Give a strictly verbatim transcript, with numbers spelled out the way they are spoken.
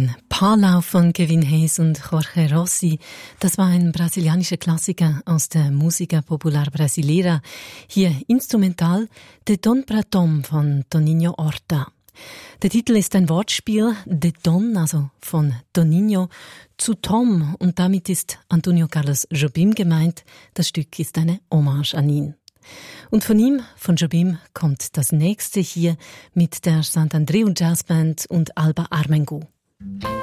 Ein Paarlauf von Kevin Hayes und Jorge Rossi. Das war ein brasilianischer Klassiker aus der Música Popular Brasileira. Hier instrumental De Don pra Tom von Toninho Horta. Der Titel ist ein Wortspiel, de Don, also von Toninho, zu Tom, und damit ist Antonio Carlos Jobim gemeint. Das Stück ist eine Hommage an ihn. Und von ihm, von Jobim, kommt das nächste hier mit der Sant'Andreu Jazzband und Alba Armengo.